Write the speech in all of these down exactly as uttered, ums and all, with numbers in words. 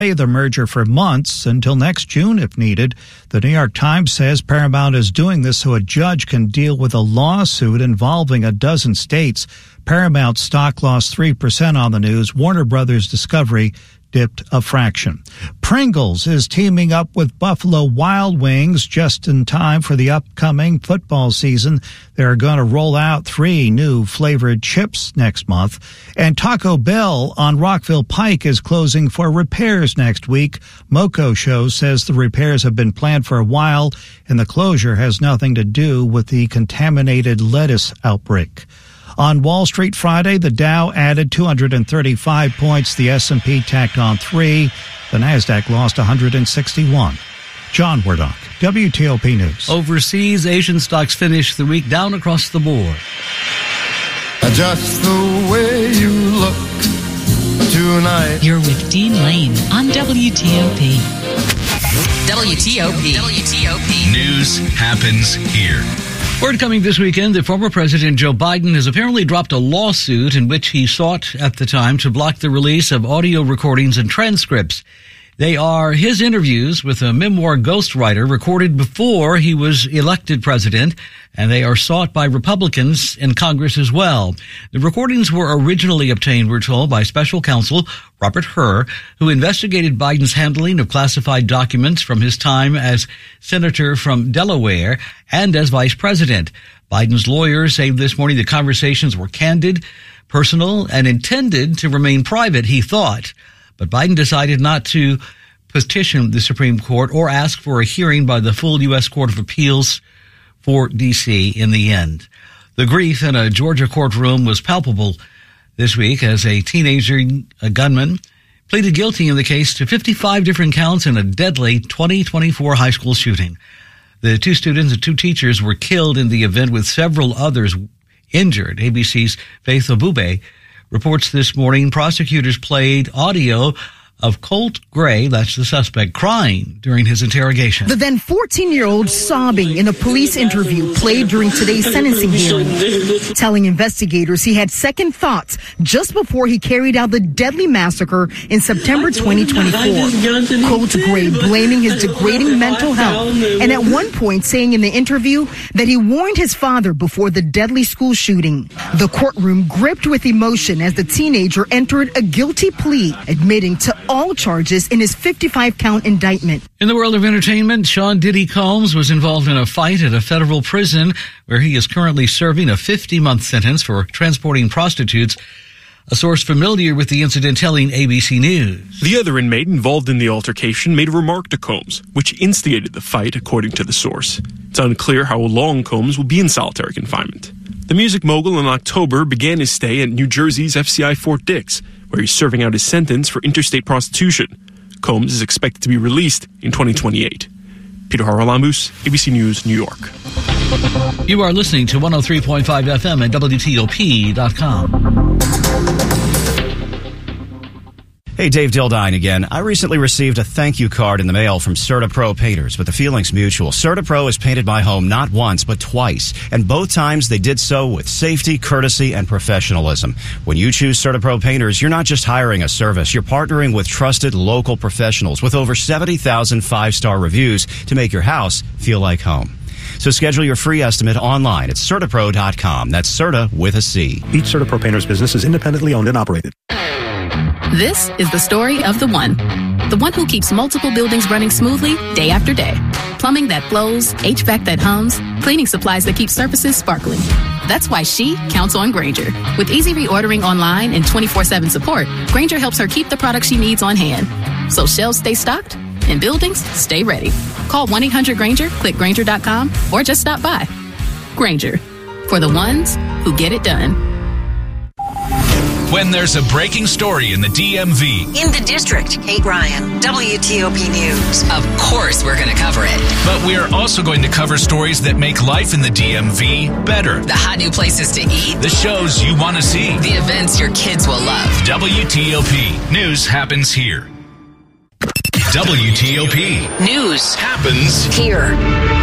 the merger for months until next June if needed. The New York Times says Paramount is doing this so a judge can deal with a lawsuit involving a dozen states. Paramount stock lost three percent on the news. Warner Brothers Discovery dipped a fraction. Pringles is teaming up with Buffalo Wild Wings just in time for the upcoming football season. They're going to roll out three new flavored chips next month. And Taco Bell on Rockville Pike is closing for repairs next week. Moco Show says the repairs have been planned for a while, and the closure has nothing to do with the contaminated lettuce outbreak. On Wall Street Friday, the Dow added two hundred thirty-five points. The S and P tacked on three. The Nasdaq lost one hundred sixty-one. John Wardock, W T O P News. Overseas, Asian stocks finished the week down across the board. Just the way you look tonight. You're with Dean Lane on W T O P. W T O P. W T O P. News happens here. Word coming this weekend that former President Joe Biden has apparently dropped a lawsuit in which he sought at the time to block the release of audio recordings and transcripts. They are his interviews with a memoir ghostwriter recorded before he was elected president, and they are sought by Republicans in Congress as well. The recordings were originally obtained, we're told, by special counsel Robert Hur, who investigated Biden's handling of classified documents from his time as senator from Delaware and as vice president. Biden's lawyers say this morning the conversations were candid, personal, and intended to remain private, he thought. But Biden decided not to petition the Supreme Court or ask for a hearing by the full U S Court of Appeals for D C in the end. The grief in a Georgia courtroom was palpable this week as a teenager, a gunman, pleaded guilty in the case to fifty-five different counts in a deadly twenty twenty-four high school shooting. The two students and two teachers were killed in the event with several others injured. A B C's Faith Obube reports this morning prosecutors played audio of Colt Gray, that's the suspect, crying during his interrogation. The then fourteen-year-old sobbing in a police interview played during today's sentencing hearing, telling investigators he had second thoughts just before he carried out the deadly massacre in September twenty twenty-four. Colt Gray blaming his degrading mental health and at one point saying in the interview that he warned his father before the deadly school shooting. The courtroom gripped with emotion as the teenager entered a guilty plea, admitting to all charges in his fifty-five count indictment. In the world of entertainment, Sean Diddy Combs was involved in a fight at a federal prison where he is currently serving a fifty-month sentence for transporting prostitutes. A source familiar with the incident telling A B C News. The other inmate involved in the altercation made a remark to Combs, which instigated the fight, according to the source. It's unclear how long Combs will be in solitary confinement. The music mogul in October began his stay at New Jersey's F C I Fort Dix, where he's serving out his sentence for interstate prostitution. Combs is expected to be released in twenty twenty-eight. Peter Haralamus, A B C News, New York. You are listening to one oh three point five F M at W T O P dot com. Hey, Dave Dildine again. I recently received a thank you card in the mail from CertaPro Painters, but the feeling's mutual. CertaPro has painted my home not once, but twice, and both times they did so with safety, courtesy, and professionalism. When you choose CertaPro Painters, you're not just hiring a service, you're partnering with trusted local professionals with over seventy thousand five-star reviews to make your house feel like home. So schedule your free estimate online at Certa Pro dot com. That's Certa with a C. Each CertaPro Painters business is independently owned and operated. This is the story of the one. The one who keeps multiple buildings running smoothly day after day. Plumbing that flows, H V A C that hums, cleaning supplies that keep surfaces sparkling. That's why she counts on Grainger. With easy reordering online and twenty-four seven support, Grainger helps her keep the products she needs on hand. So shelves stay stocked and buildings stay ready. Call one eight hundred Grainger, click Grainger dot com, or just stop by. Grainger, for the ones who get it done. When there's a breaking story in the D M V. In the district, Kate Ryan, W T O P News. Of course we're going to cover it. But we're also going to cover stories that make life in the D M V better. The hot new places to eat. The shows you want to see. The events your kids will love. W T O P. News happens here. W T O P. News happens here.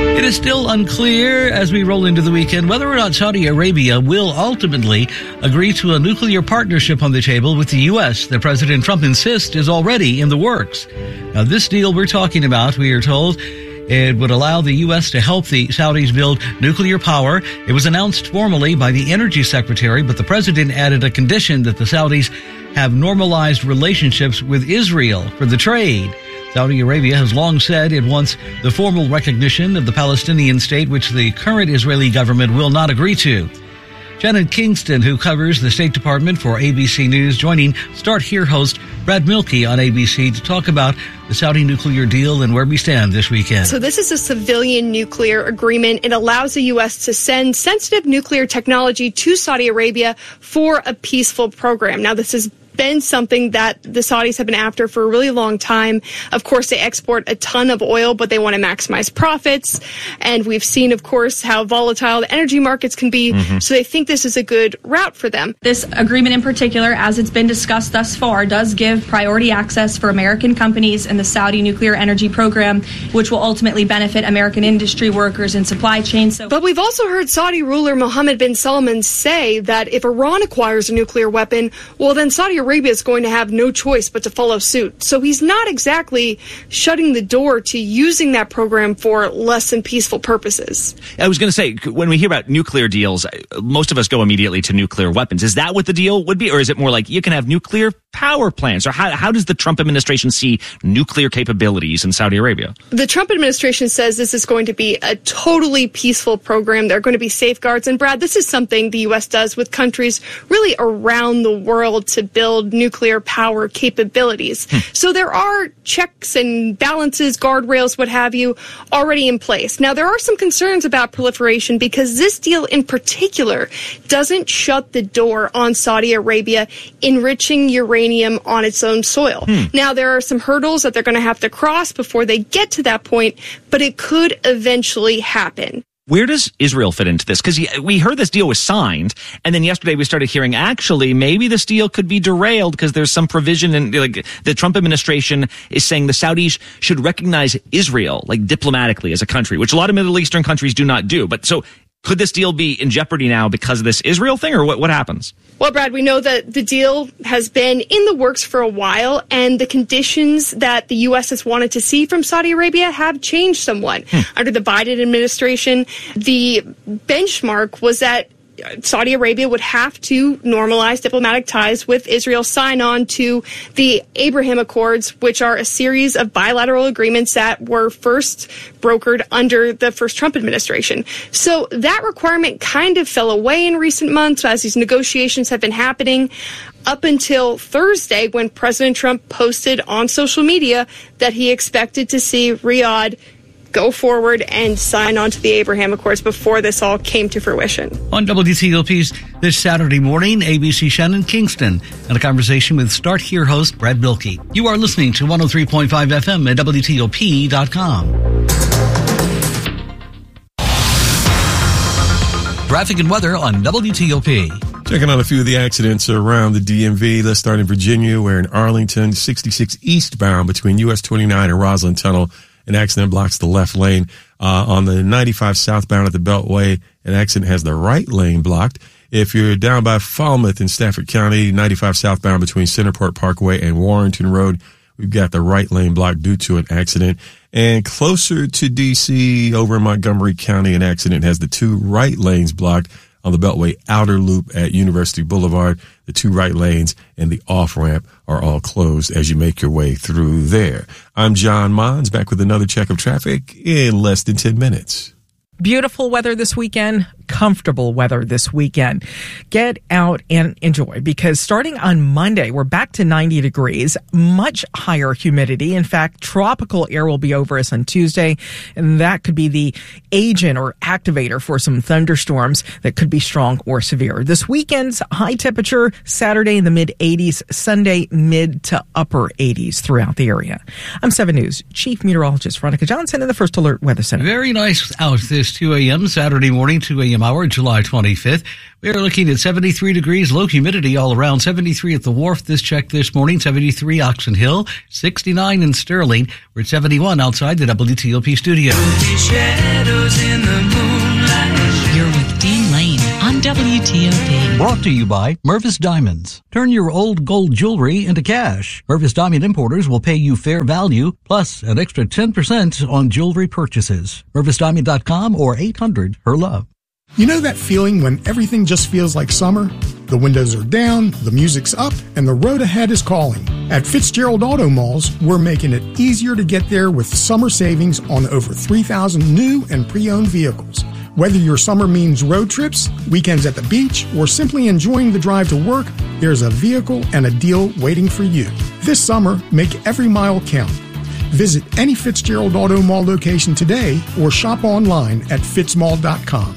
It is still unclear as we roll into the weekend whether or not Saudi Arabia will ultimately agree to a nuclear partnership on the table with the U S that President Trump insists is already in the works. Now, this deal we're talking about, we are told, it would allow the U S to help the Saudis build nuclear power. It was announced formally by the Energy Secretary, but the president added a condition that the Saudis have normalized relationships with Israel for the trade. Saudi Arabia has long said it wants the formal recognition of the Palestinian state, which the current Israeli government will not agree to. Shannon Kingston, who covers the State Department for A B C News, joining Start Here host Brad Milkey on A B C to talk about the Saudi nuclear deal and where we stand this weekend. So this is a civilian nuclear agreement. It allows the U S to send sensitive nuclear technology to Saudi Arabia for a peaceful program. Now, this is been something that the Saudis have been after for a really long time. Of course, they export a ton of oil, but they want to maximize profits. And we've seen, of course, how volatile the energy markets can be. Mm-hmm. So they think this is a good route for them. This agreement in particular, as it's been discussed thus far, does give priority access for American companies in the Saudi nuclear energy program, which will ultimately benefit American industry workers and supply chains. So- but we've also heard Saudi ruler Mohammed bin Salman say that if Iran acquires a nuclear weapon, well, then Saudi Arabia Arabia is going to have no choice but to follow suit. So he's not exactly shutting the door to using that program for less than peaceful purposes. I was going to say, when we hear about nuclear deals, most of us go immediately to nuclear weapons. Is that what the deal would be? Or is it more like you can have nuclear power plants? Or how, how does the Trump administration see nuclear capabilities in Saudi Arabia? The Trump administration says this is going to be a totally peaceful program. There are going to be safeguards. And Brad, this is something the U S does with countries really around the world to build nuclear power capabilities. Hmm. So there are checks and balances, guardrails, what have you, already in place. Now, there are some concerns about proliferation because this deal in particular doesn't shut the door on Saudi Arabia enriching uranium on its own soil. Hmm. Now, there are some hurdles that they're going to have to cross before they get to that point, but it could eventually happen. Where does Israel fit into this? Because we heard this deal was signed, and then yesterday we started hearing, actually, maybe this deal could be derailed because there's some provision in, like, the Trump administration is saying the Saudis should recognize Israel, like, diplomatically as a country, which a lot of Middle Eastern countries do not do. But so could this deal be in jeopardy now because of this Israel thing, or what, what happens? Well, Brad, we know that the deal has been in the works for a while, and the conditions that the U S has wanted to see from Saudi Arabia have changed somewhat. Hmm. Under the Biden administration, the benchmark was that Saudi Arabia would have to normalize diplomatic ties with Israel, sign on to the Abraham Accords, which are a series of bilateral agreements that were first brokered under the first Trump administration. So that requirement kind of fell away in recent months as these negotiations have been happening up until Thursday when President Trump posted on social media that he expected to see Riyadh go forward and sign on to the Abraham Accords before this all came to fruition. On W T O P's This Saturday Morning, A B C Shannon Kingston and a conversation with Start Here host Brad Milkey. You are listening to one oh three point five F M at W T O P dot com. Traffic and weather on W T O P. Checking on a few of the accidents around the D M V. Let's start in Virginia, where in Arlington, sixty-six eastbound between U S twenty-nine and Roslyn Tunnel, an accident blocks the left lane. Uh, on the ninety-five southbound at the Beltway, an accident has the right lane blocked. If you're down by Falmouth in Stafford County, ninety-five southbound between Centerport Parkway and Warrenton Road, we've got the right lane blocked due to an accident. And closer to D C, over in Montgomery County, an accident has the two right lanes blocked on the Beltway outer loop at University Boulevard. The two right lanes and the off-ramp are all closed as you make your way through there. I'm John Mons, back with another check of traffic in less than ten minutes. Beautiful weather this weekend, comfortable weather this weekend. Get out and enjoy, because starting on Monday, we're back to ninety degrees, much higher humidity. In fact, tropical air will be over us on Tuesday, and that could be the agent or activator for some thunderstorms that could be strong or severe. This weekend's high temperature, Saturday in the mid eighties, Sunday mid to upper eighties throughout the area. I'm seven News Chief Meteorologist Veronica Johnson in the First Alert Weather Center. Very nice out this two a.m. Saturday morning, two a.m. p.m. hour, July twenty-fifth. We are looking at seventy-three degrees, low humidity all around, seventy-three at the Wharf. This check this morning, seventy-three Oxon Hill, sixty-nine in Sterling. We're at seventy-one outside the W T O P studio. You're with Dean Lane on W T O P. Brought to you by Mervis Diamonds. Turn your old gold jewelry into cash. Mervis Diamond Importers will pay you fair value plus an extra ten percent on jewelry purchases. Mervis Diamond dot com or eight hundred her love. You know that feeling when everything just feels like summer? The windows are down, the music's up, and the road ahead is calling. At Fitzgerald Auto Malls, we're making it easier to get there with summer savings on over three thousand new and pre-owned vehicles. Whether your summer means road trips, weekends at the beach, or simply enjoying the drive to work, there's a vehicle and a deal waiting for you. This summer, make every mile count. Visit any Fitzgerald Auto Mall location today or shop online at fitzmall dot com.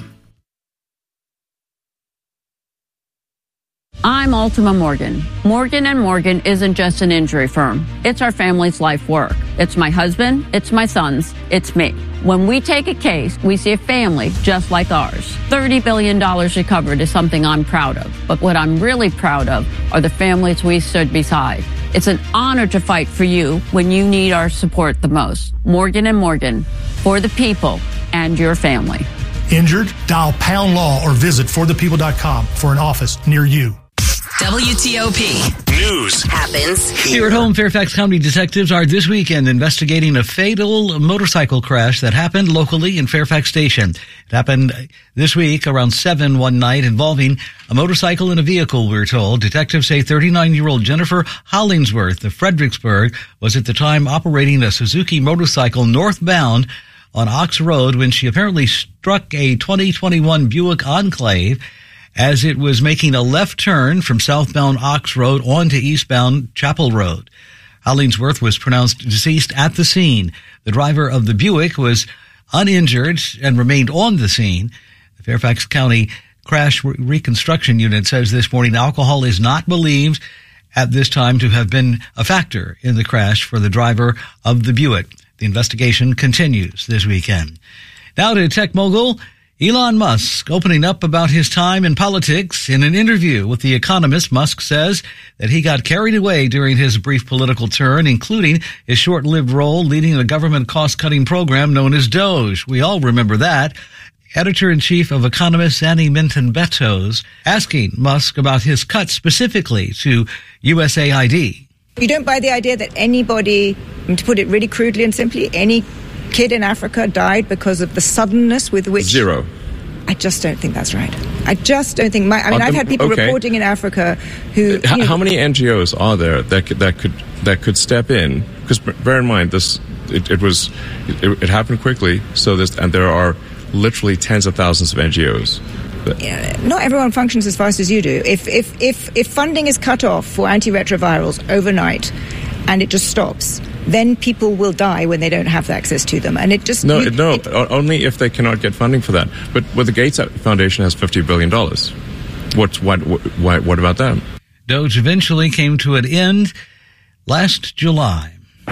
I'm Ultima Morgan. Morgan and Morgan isn't just an injury firm. It's our family's life work. It's my husband, it's my sons, it's me. When we take a case, we see a family just like ours. thirty billion dollars recovered is something I'm proud of. But what I'm really proud of are the families we stood beside. It's an honor to fight for you when you need our support the most. Morgan and Morgan, for the people and your family. Injured? Dial Pound Law or visit for the people dot com for an office near you. W T O P News happens here. Here at home, Fairfax County detectives are this weekend investigating a fatal motorcycle crash that happened locally in Fairfax Station. It happened this week around seven one night involving a motorcycle and a vehicle, we're told. Detectives say thirty-nine-year-old Jennifer Hollingsworth of Fredericksburg was at the time operating a Suzuki motorcycle northbound on Ox Road when she apparently struck a twenty twenty-one Buick Enclave as it was making a left turn from southbound Ox Road onto eastbound Chapel Road. Hollingsworth was pronounced deceased at the scene. The driver of the Buick was uninjured and remained on the scene. The Fairfax County Crash Re- Reconstruction Unit says this morning alcohol is not believed at this time to have been a factor in the crash for the driver of the Buick. The investigation continues this weekend. Now to tech mogul Elon Musk, opening up about his time in politics. In an interview with The Economist, Musk says that he got carried away during his brief political turn, including his short-lived role leading a government cost-cutting program known as Doge. We all remember that. Editor-in-chief of Economist Annie Minton-Bettos asking Musk about his cut specifically to U S A I D. You don't buy the idea that anybody, to put it really crudely and simply, any kid in Africa died because of the suddenness with which... Zero. I just don't think that's right. I just don't think... My, I mean, uh, I've had people okay. reporting in Africa who... How, you know, how many N G Os are there that could that could, that could step in? Because bear in mind, this it, it was it, it happened quickly. So this and there are literally tens of thousands of N G Os. Yeah, not everyone functions as fast as you do. If if if if funding is cut off for antiretrovirals overnight, and it just stops, then people will die when they don't have access to them. And it just... No, you, no, it, only if they cannot get funding for that. But well, the Gates Foundation has fifty billion dollars. What, what, what, what about that? Doge eventually came to an end last July.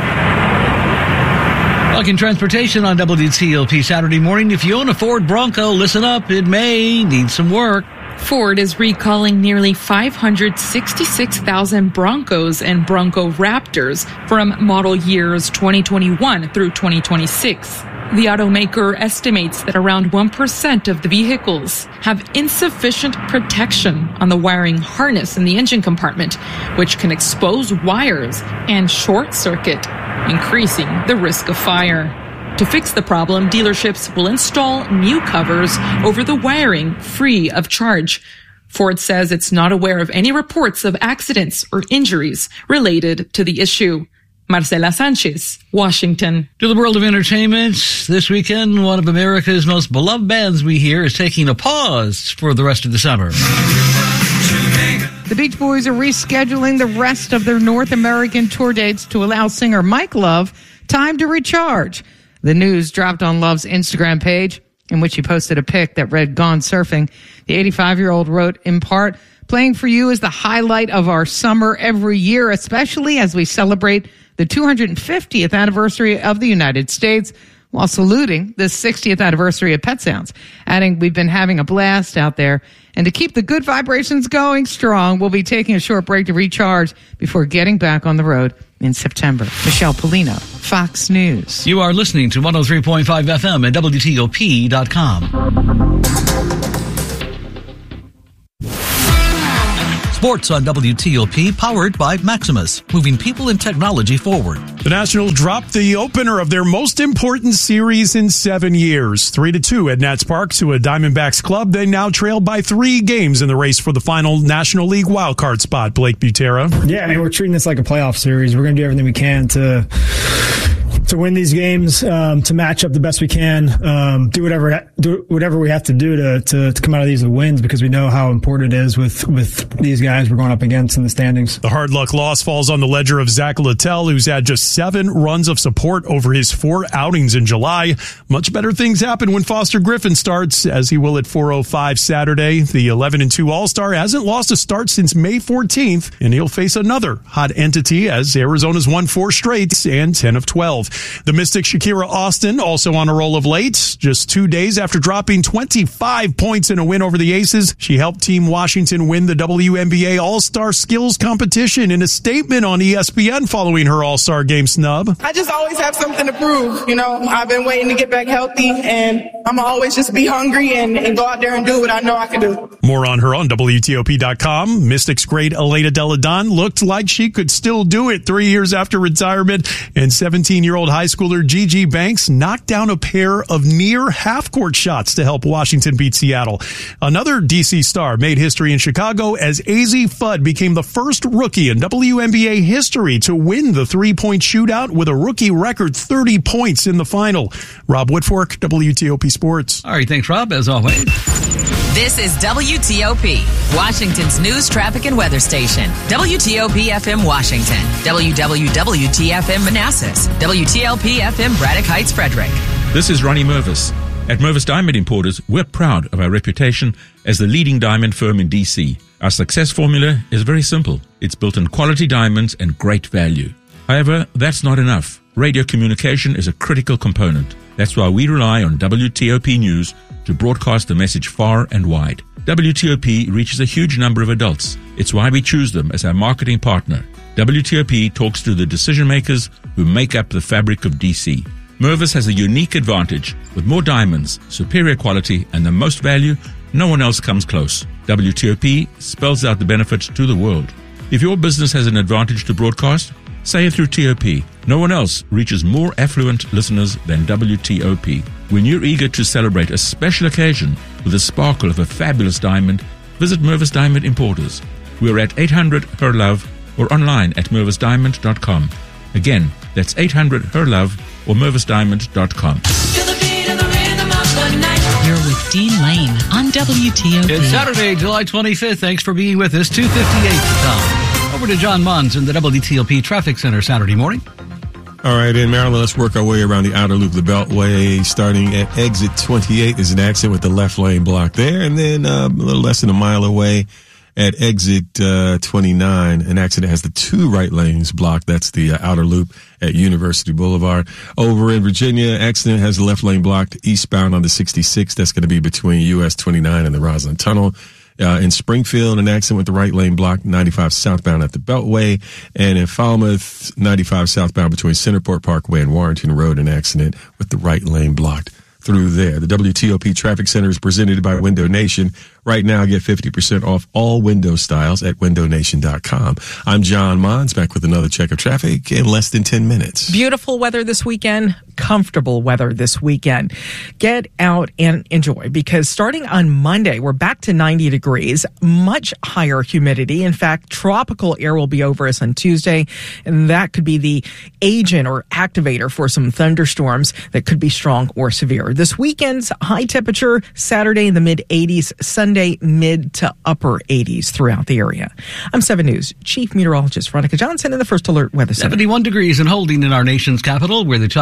Talking transportation on W T O P Saturday morning. If you own a Ford Bronco, listen up. It may need some work. Ford is recalling nearly five hundred sixty-six thousand Broncos and Bronco Raptors from model years twenty twenty-one through twenty twenty-six. The automaker estimates that around one percent of the vehicles have insufficient protection on the wiring harness in the engine compartment, which can expose wires and short circuit, increasing the risk of fire. To fix the problem, dealerships will install new covers over the wiring free of charge. Ford says it's not aware of any reports of accidents or injuries related to the issue. Marcela Sanchez, Washington. To the world of entertainment, this weekend, one of America's most beloved bands we hear is taking a pause for the rest of the summer. The Beach Boys are rescheduling the rest of their North American tour dates to allow singer Mike Love time to recharge. The news dropped on Love's Instagram page, in which he posted a pic that read, "Gone surfing." The eighty-five-year-old wrote, in part, "Playing for you is the highlight of our summer every year, especially as we celebrate the two hundred fiftieth anniversary of the United States. while saluting the sixtieth anniversary of Pet Sounds, adding, "We've been having a blast out there, and to keep the good vibrations going strong, we'll be taking a short break to recharge before getting back on the road in September." Michelle Polino, Fox News. You are listening to one oh three point five F M at W T O P dot com. Sports on W T O P, powered by Maximus, moving people and technology forward. The Nationals dropped the opener of their most important series in seven years. Three to two at Nats Park to a Diamondbacks club. They now trail by three games in the race for the final National League wildcard spot. Blake Butera. Yeah, I mean, we're treating this like a playoff series. We're going to do everything we can to to win these games, um, to match up the best we can, um, do whatever do whatever we have to do to, to to come out of these with wins, because we know how important it is with with these guys we're going up against in the standings. The hard luck loss falls on the ledger of Zach Littell, who's had just seven runs of support over his four outings in July. Much better things happen when Foster Griffin starts, as he will at four oh five Saturday. The eleven and two All-Star hasn't lost a start since May fourteenth, and he'll face another hot entity as Arizona's won four straight and ten of twelve. The Mystic Shakira Austin also on a roll of late. Just two days after dropping twenty-five points in a win over the Aces, she helped Team Washington win the W N B A All-Star Skills Competition. In a statement on E S P N following her All-Star Game snub, I just always have something to prove. You know, I've been waiting to get back healthy, and I'm always just be hungry and, and go out there and do what I know I can do. More on her on W T O P dot com. Mystics great Elena Delle Donne looked like she could still do it three years after retirement, and seventeen-year-old high schooler Gigi Banks knocked down a pair of near half-court shots to help Washington beat Seattle. Another D C star made history in Chicago as A Z Fudd became the first rookie in W N B A history to win the three-point shootout with a rookie record thirty points in the final. Rob Whitfork, W T O P Sports. All right, thanks, Rob, as always. This is W T O P, Washington's news, traffic, and weather station. W T O P F M Washington, W W W T F M Manassas, W T L P F M Braddock Heights, Frederick. This is Ronnie Mervis. At Mervis Diamond Importers, we're proud of our reputation as the leading diamond firm in D C. Our success formula is very simple. It's built on quality diamonds and great value. However, that's not enough. Radio communication is a critical component. That's why we rely on W T O P News to broadcast the message far and wide. W T O P reaches a huge number of adults. It's why we choose them as our marketing partner. W T O P talks to the decision makers who make up the fabric of D C. Mervis has a unique advantage. With more diamonds, superior quality, and the most value, no one else comes close. W T O P spells out the benefits to the world. If your business has an advantage to broadcast, say it through T O P. No one else reaches more affluent listeners than W T O P. When you're eager to celebrate a special occasion with the sparkle of a fabulous diamond, visit Mervis Diamond Importers. We're at eight hundred H E R Love or online at mervis diamond dot com. Again, that's eight hundred H E R Love or mervis diamond dot com. You're with Dean Lane on W T O P. It's Saturday, July twenty-fifth. Thanks for being with us. two fifty-eight the time. Over to John Munz in the W T O P Traffic Center Saturday morning. All right, in Maryland, let's work our way around the outer loop, the Beltway. Starting at exit twenty-eight, there's an accident with the left lane blocked there. And then uh, a little less than a mile away at exit uh, twenty-nine, an accident has the two right lanes blocked. That's the uh, outer loop at University Boulevard. Over in Virginia, accident has the left lane blocked eastbound on the sixty-six. That's going to be between U S twenty-nine and the Roslyn Tunnel. Uh, in Springfield, an accident with the right lane blocked, ninety-five southbound at the Beltway. And in Falmouth, ninety-five southbound between Centerport Parkway and Warrenton Road, an accident with the right lane blocked through there. The W T O P Traffic Center is presented by Window Nation. Right now, get fifty percent off all window styles at window nation dot com. I'm John Mons, back with another check of traffic in less than ten minutes. Beautiful weather this weekend, comfortable weather this weekend. Get out and enjoy, because starting on Monday, we're back to ninety degrees, much higher humidity. In fact, tropical air will be over us on Tuesday, and that could be the agent or activator for some thunderstorms that could be strong or severe. This weekend's high temperature, Saturday in the mid eighties, Sunday mid to upper eighties throughout the area. I'm seven News Chief Meteorologist Veronica Johnson in the First Alert Weather Center. seventy-one degrees and holding in our nation's capital, where the time now is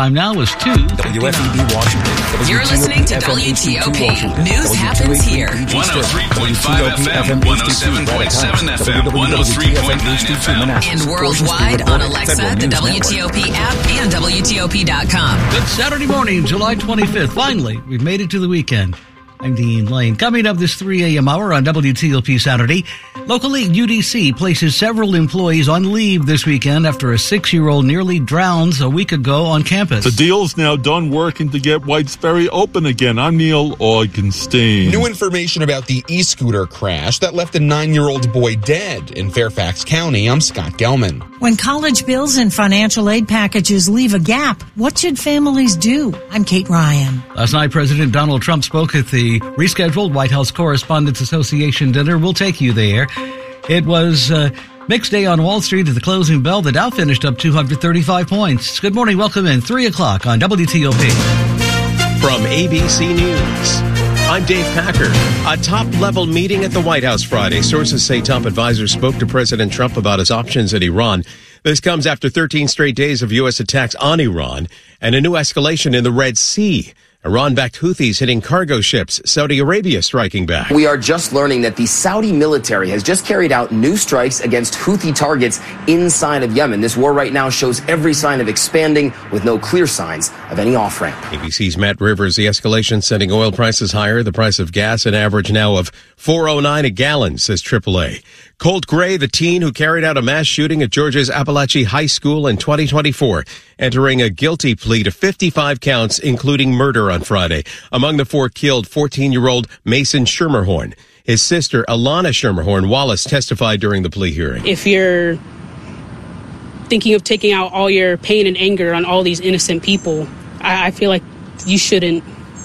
close to W F E B Washington. You're listening to W T O P. News happens here. one oh three point five F M, one oh seven point seven F M, one oh three point nine F M. And worldwide on Alexa, the W T O P app, and W T O P dot com. Good Saturday morning, July twenty-fifth. Finally, we've made it to the weekend. I'm Dean Lane. Coming up this three a.m. hour on W T O P Saturday, locally, U D C places several employees on leave this weekend after a six-year-old nearly drowned a week ago on campus. The deal's now done working to get Whitesbury open again. I'm Neil Augenstein. New information about the e-scooter crash that left a nine-year-old boy dead in Fairfax County. I'm Scott Gelman. When college bills and financial aid packages leave a gap, what should families do? I'm Kate Ryan. Last night, President Donald Trump spoke at the rescheduled White House Correspondents Association dinner. We'll take you there. It was a mixed day on Wall Street at the closing bell. The Dow finished up two hundred thirty-five points. Good morning. Welcome in. three o'clock on W T O P. From A B C News, I'm Dave Packer. A top-level meeting at the White House Friday. Sources say top advisors spoke to President Trump about his options in Iran. This comes after thirteen straight days of U S attacks on Iran and a new escalation in the Red Sea. Iran-backed Houthis hitting cargo ships, Saudi Arabia striking back. We are just learning that the Saudi military has just carried out new strikes against Houthi targets inside of Yemen. This war right now shows every sign of expanding with no clear signs of any off-ramp. A B C's Matt Rivers, the escalation sending oil prices higher. The price of gas an average now of four oh nine a gallon, says triple A. Colt Gray, the teen who carried out a mass shooting at Georgia's Appalachia High School in twenty twenty-four, entering a guilty plea to fifty-five counts, including murder on Friday. Among the four killed, fourteen-year-old Mason Schermerhorn. His sister, Alana Schermerhorn Wallace, testified during the plea hearing. If you're thinking of taking out all your pain and anger on all these innocent people, I, I feel like you shouldn't.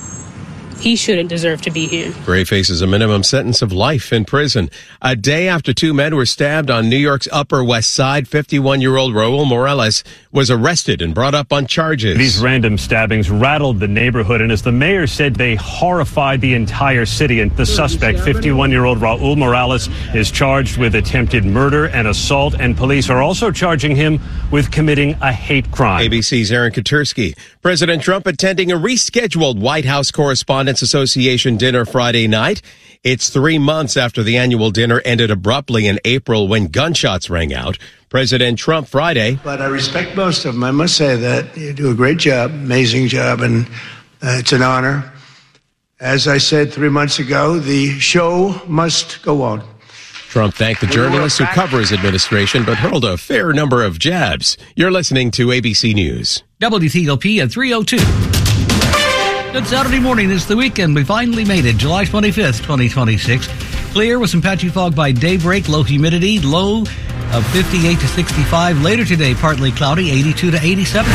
He shouldn't deserve to be here. Gray faces a minimum sentence of life in prison. A day after two men were stabbed on New York's Upper West Side, fifty-one-year-old Raul Morales was arrested and brought up on charges. These random stabbings rattled the neighborhood, and as the mayor said, they horrified the entire city. And the suspect, fifty-one-year-old Raul Morales, is charged with attempted murder and assault, and police are also charging him with committing a hate crime. A B C's Aaron Katersky. President Trump attending a rescheduled White House Correspondents Association dinner Friday night. It's three months after the annual dinner ended abruptly in April when gunshots rang out. President Trump Friday. But I respect most of them. I must say that you do a great job, amazing job, and uh, it's an honor. As I said three months ago, the show must go on. Trump thanked the journalists who cover his administration, but hurled a fair number of jabs. You're listening to A B C News. W T O P at three oh two. Good Saturday morning. It's the weekend. We finally made it. July twenty-fifth, twenty twenty-six. Clear with some patchy fog by daybreak. Low humidity. Low of fifty-eight to sixty-five. Later today, partly cloudy. eighty-two to eighty-seven.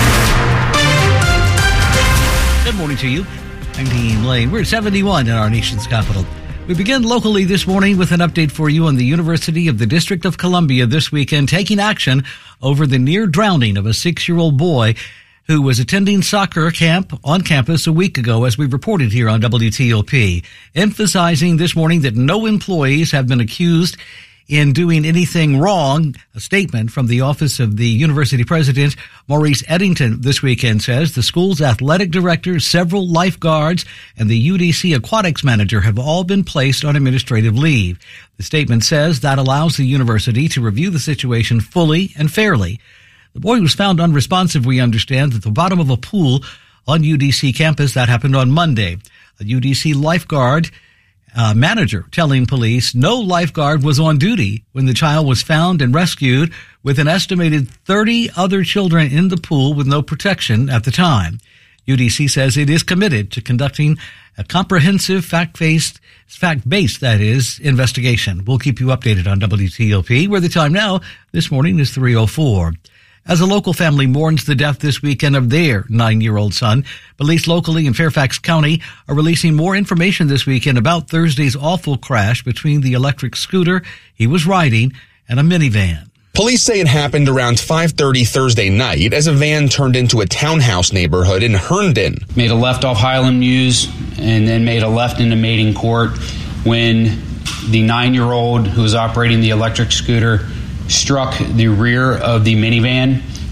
Good morning to you. I'm Dean Lane. We're at seventy-one in our nation's capital. We begin locally this morning with an update for you on the University of the District of Columbia this weekend taking action over the near drowning of a six-year-old boy who was attending soccer camp on campus a week ago, as we reported here on W T O P, emphasizing this morning that no employees have been accused in doing anything wrong. A statement from the office of the university president, Maurice Eddington, this weekend says the school's athletic director, several lifeguards, and the U D C aquatics manager have all been placed on administrative leave. The statement says that allows the university to review the situation fully and fairly. The boy was found unresponsive, we understand, at the bottom of a pool on U D C campus. That happened on Monday. A U D C lifeguard uh, manager telling police no lifeguard was on duty when the child was found and rescued, with an estimated thirty other children in the pool with no protection at the time. U D C says it is committed to conducting a comprehensive, fact-based, fact-based, that is, investigation. We'll keep you updated on W T O P, where the time now this morning is three oh four. As a local family mourns the death this weekend of their nine-year-old son, police locally in Fairfax County are releasing more information this weekend about Thursday's awful crash between the electric scooter he was riding and a minivan. Police say it happened around five thirty Thursday night as a van turned into a townhouse neighborhood in Herndon. Made a left off Highland Mews and then made a left into Mating Court when the nine-year-old who was operating the electric scooter struck the rear of the minivan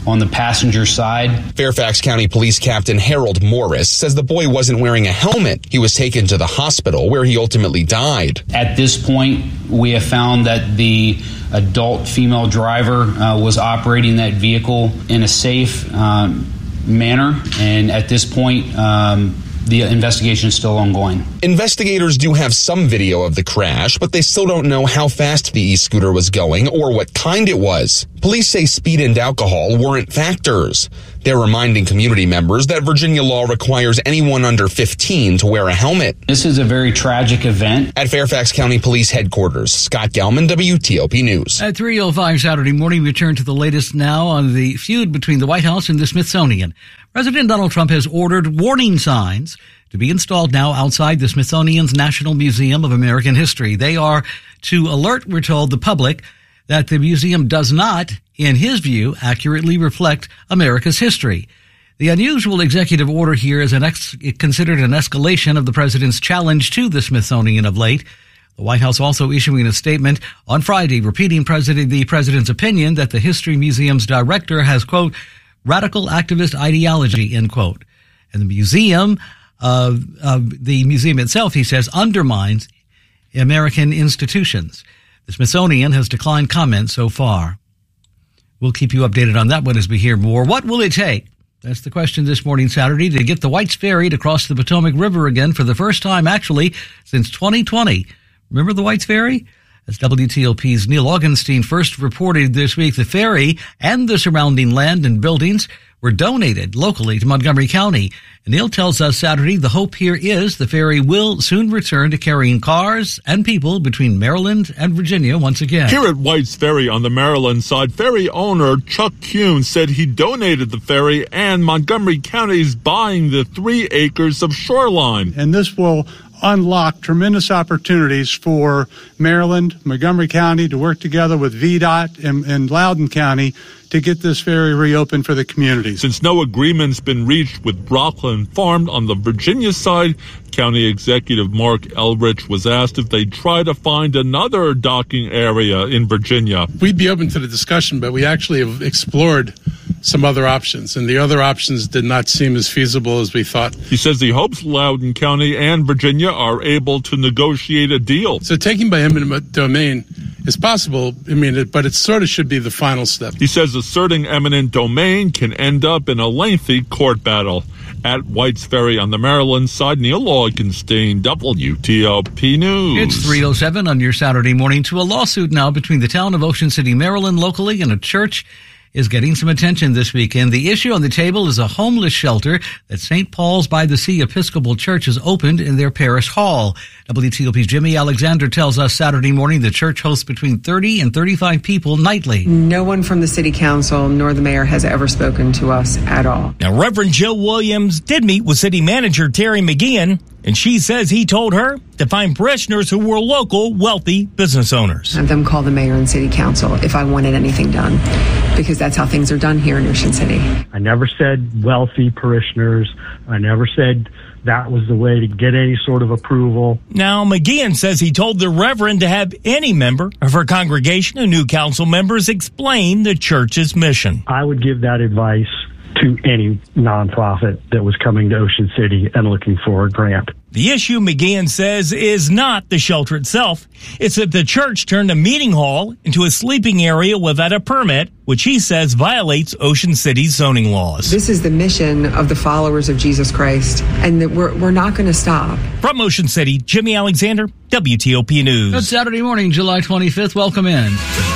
on the passenger side. Fairfax County Police Captain Harold Morris says the boy wasn't wearing a helmet. He was taken to the hospital where he ultimately died. At this point, we have found that the adult female driver uh, was operating that vehicle in a safe um, manner, and at this point, um, the investigation is still ongoing. Investigators do have some video of the crash, but they still don't know how fast the e-scooter was going or what kind it was. Police say speed and alcohol weren't factors. They're reminding community members that Virginia law requires anyone under fifteen to wear a helmet. This is a very tragic event. At Fairfax County Police Headquarters, Scott Gelman, W T O P News. At three oh five Saturday morning, we turn to the latest now on the feud between the White House and the Smithsonian. President Donald Trump has ordered warning signs to be installed now outside the Smithsonian's National Museum of American History. They are to alert, we're told, the public that the museum does not, in his view, accurately reflect America's history. The unusual executive order here is an ex- considered an escalation of the president's challenge to the Smithsonian of late. The White House also issuing a statement on Friday repeating president, the president's opinion that the History Museum's director has, quote, radical activist ideology, end quote. And the museum, uh, uh, the museum itself, he says, undermines American institutions. The Smithsonian has declined comment so far. We'll keep you updated on that one as we hear more. What will it take? That's the question this morning, Saturday, to get the Whites Ferry to cross the Potomac River again for the first time, actually, since twenty twenty. Remember the Whites Ferry? As W T O P's Neil Augenstein first reported this week, the ferry and the surrounding land and buildings were donated locally to Montgomery County. And Neil tells us Saturday the hope here is the ferry will soon return to carrying cars and people between Maryland and Virginia once again. Here at White's Ferry on the Maryland side, ferry owner Chuck Kuhn said he donated the ferry and Montgomery County is buying the three acres of shoreline. And this will unlock tremendous opportunities for Maryland, Montgomery County to work together with V DOT and, and Loudoun County to get this ferry reopened for the communities. Since no agreement's been reached with Rockland Farm on the Virginia side, County Executive Mark Elrich was asked if they'd try to find another docking area in Virginia. We'd be open to the discussion, but we actually have explored some other options, and the other options did not seem as feasible as we thought. He says he hopes Loudoun County and Virginia are able to negotiate a deal. So taking by eminent domain is possible, I mean, it, but it sort of should be the final step. He says asserting eminent domain can end up in a lengthy court battle. At White's Ferry on the Maryland side, Neil Augenstein, W T O P News. It's three oh seven on your Saturday morning. To a lawsuit now between the town of Ocean City, Maryland, locally, and a church is getting some attention this weekend. The issue on the table is a homeless shelter that Saint Paul's by the Sea Episcopal Church has opened in their parish hall. W T O P's Jimmy Alexander tells us Saturday morning the church hosts between thirty and thirty-five people nightly. No one from the city council nor the mayor has ever spoken to us at all. Now, Reverend Jill Williams did meet with city manager Terry McGeehan, and she says he told her to find parishioners who were local, wealthy business owners. Have them call the mayor and city council if I wanted anything done, because that's how things are done here in Ocean City. I never said wealthy parishioners. I never said that was the way to get any sort of approval. Now, McGeehan says he told the Reverend to have any member of her congregation and new council members explain the church's mission. I would give that advice to any nonprofit that was coming to Ocean City and looking for a grant. The issue, McGeehan says, is not the shelter itself. It's that the church turned a meeting hall into a sleeping area without a permit, which he says violates Ocean City's zoning laws. This is the mission of the followers of Jesus Christ, and that we're, we're not going to stop. From Ocean City, Jimmy Alexander, W T O P News. It's Saturday morning, July twenty-fifth. Welcome in.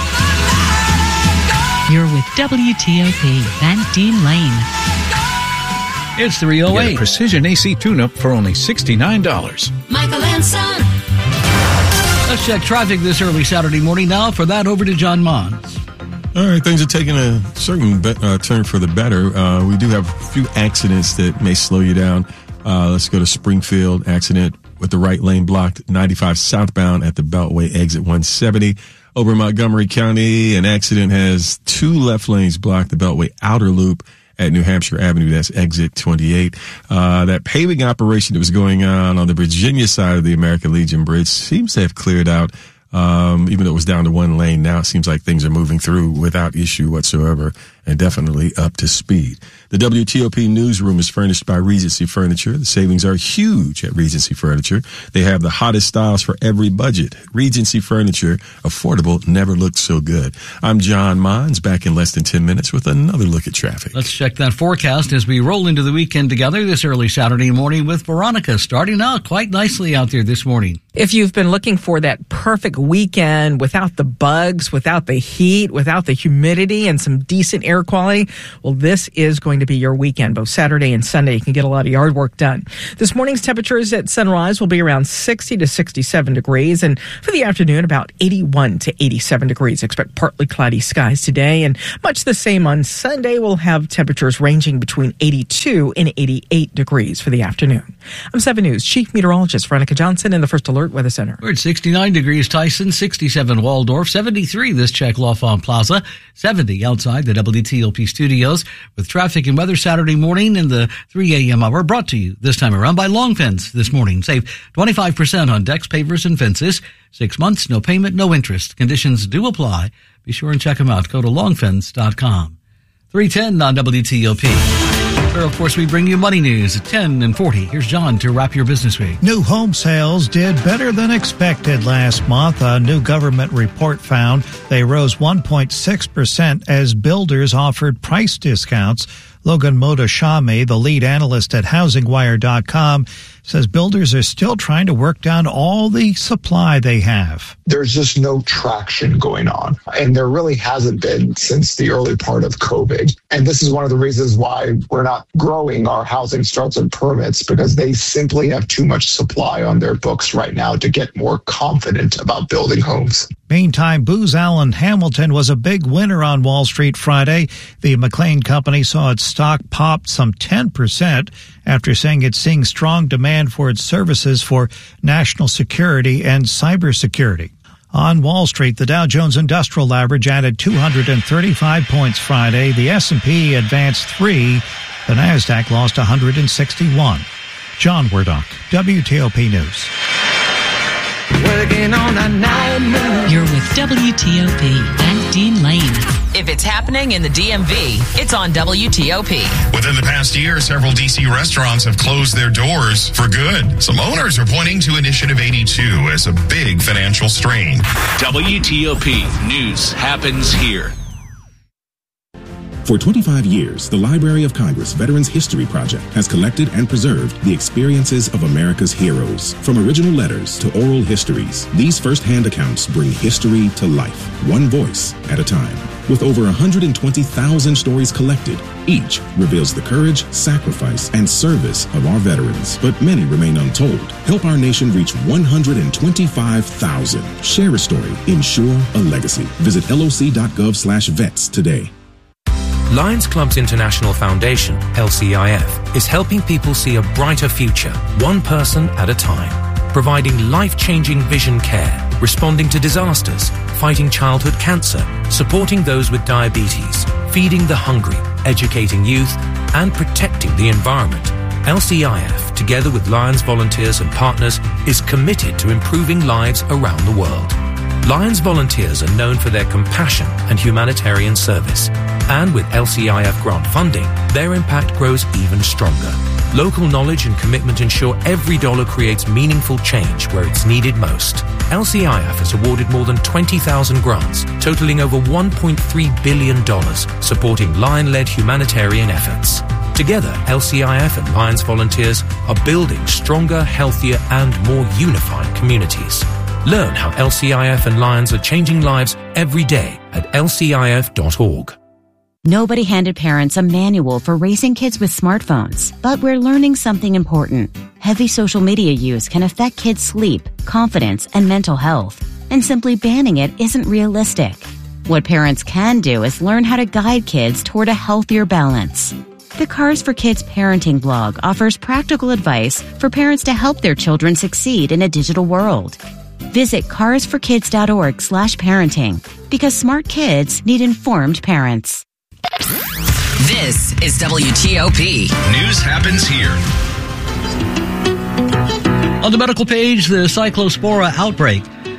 You're with W T O P, Van Dean Lane. It's three oh eight. Get a Precision A C tune-up for only sixty-nine dollars. Michael and Son. Let's check traffic this early Saturday morning. Now for that, over to John Mons. All right, things are taking a certain be- uh, turn for the better. Uh, we do have a few accidents that may slow you down. Uh, let's go to Springfield. Accident with the right lane blocked, ninety-five southbound at the Beltway exit one seventy. Over in Montgomery County, an accident has two left lanes blocked, the Beltway outer loop at New Hampshire Avenue. That's exit twenty-eight. Uh, that paving operation that was going on on the Virginia side of the American Legion Bridge seems to have cleared out. Um, even though it was down to one lane, now it seems like things are moving through without issue whatsoever and definitely up to speed. The W T O P newsroom is furnished by Regency Furniture. The savings are huge at Regency Furniture. They have the hottest styles for every budget. Regency Furniture, affordable, never looked so good. I'm John Mons, back in less than ten minutes with another look at traffic. Let's check that forecast as we roll into the weekend together this early Saturday morning with Veronica, starting out quite nicely out there this morning. If you've been looking for that perfect weekend without the bugs, without the heat, without the humidity, and some decent air quality, well, this is going to be your weekend. Both Saturday and Sunday, you can get a lot of yard work done. This morning's temperatures at sunrise will be around sixty to sixty-seven degrees, and for the afternoon, about eighty-one to eighty-seven degrees. Expect partly cloudy skies today, and much the same on Sunday. We'll have temperatures ranging between eighty-two and eighty-eight degrees for the afternoon. I'm seven News Chief Meteorologist Veronica Johnson in the First Alert Weather Center. We're at sixty-nine degrees Tyson, sixty-seven Waldorf, seventy-three this check L'Enfant Plaza, seventy outside the W T O P studios with traffic and weather Saturday morning in the three a.m. hour, brought to you this time around by Long Fence this morning. Save twenty-five percent on decks, pavers, and fences. Six months, no payment, no interest. Conditions do apply. Be sure and check them out. Go to long fence dot com. three ten on W T O P. Where, of course, we bring you money news at ten and forty. Here's John to wrap your business week. New home sales did better than expected last month. A new government report found they rose one point six percent as builders offered price discounts. Logan Motoshami, the lead analyst at housing wire dot com, says builders are still trying to work down all the supply they have. There's just no traction going on, and there really hasn't been since the early part of COVID. And this is one of the reasons why we're not growing our housing starts and permits, because they simply have too much supply on their books right now to get more confident about building homes. Meantime, Booz Allen Hamilton was a big winner on Wall Street Friday. The McLean Company saw its stock pop some ten percent after saying it's seeing strong demand for its services for national security and cybersecurity. On Wall Street, the Dow Jones Industrial Average added two hundred thirty-five points Friday. The S and P advanced three. The Nasdaq lost one hundred sixty-one. John Werdock, W T O P News. Working on a night move. You're with W T O P and Dean Lane. If it's happening in the D M V, it's on W T O P. Within the past year, several D C restaurants have closed their doors for good. Some owners are pointing to Initiative eighty-two as a big financial strain. W T O P News happens here. For twenty-five years, the Library of Congress Veterans History Project has collected and preserved the experiences of America's heroes. From original letters to oral histories, these first-hand accounts bring history to life, one voice at a time. With over one hundred twenty thousand stories collected, each reveals the courage, sacrifice, and service of our veterans. But many remain untold. Help our nation reach one hundred twenty-five thousand. Share a story. Ensure a legacy. Visit L O C dot gov slash vets today. Lions Clubs International Foundation, L C I F, is helping people see a brighter future, one person at a time, providing life-changing vision care, responding to disasters, fighting childhood cancer, supporting those with diabetes, feeding the hungry, educating youth, and protecting the environment. L C I F, together with Lions volunteers and partners, is committed to improving lives around the world. Lions volunteers are known for their compassion and humanitarian service. And with L C I F grant funding, their impact grows even stronger. Local knowledge and commitment ensure every dollar creates meaningful change where it's needed most. L C I F has awarded more than twenty thousand grants, totaling over one point three billion dollars, supporting Lion-led humanitarian efforts. Together, L C I F and Lions volunteers are building stronger, healthier, and more unified communities. Learn how L C I F and Lions are changing lives every day at L C I F dot org. Nobody handed parents a manual for raising kids with smartphones, but we're learning something important. Heavy social media use can affect kids' sleep, confidence, and mental health, and simply banning it isn't realistic. What parents can do is learn how to guide kids toward a healthier balance. The Cars for Kids parenting blog offers practical advice for parents to help their children succeed in a digital world. Visit cars for kids dot org slash parenting, because smart kids need informed parents. This is W T O P. News happens here. On the medical page, the Cyclospora outbreak.